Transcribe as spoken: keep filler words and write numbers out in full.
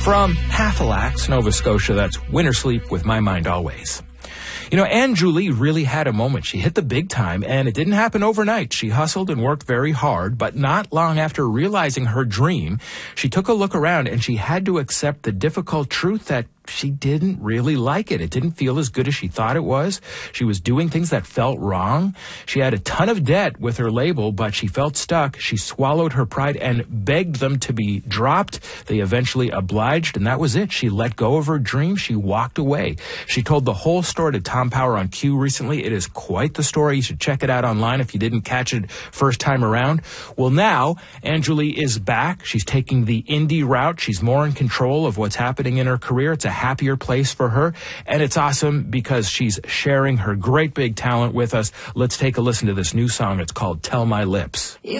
From Halifax, Nova Scotia, that's Winter Sleep with My Mind Always. You know, Anne Julie really had a moment. She hit the big time, and it didn't happen overnight. She hustled and worked very hard, but not long after realizing her dream, she took a look around and she had to accept the difficult truth that she didn't really like it. It didn't feel as good as she thought it was. She was doing things that felt wrong. She had a ton of debt with her label, but she felt stuck. She swallowed her pride and begged them to be dropped. They eventually obliged, and that was it. She let go of her dream. She walked away. She told the whole story to Tom Power on Q recently. It is quite the story. You should check it out online if you didn't catch it first time around. Well, now, Anne Julie is back. She's taking the indie route. She's more in control of what's happening in her career. It's a happier place for her, and it's awesome because she's sharing her great big talent with us. Let's take a listen to this new song. It's called Tell My Lips. You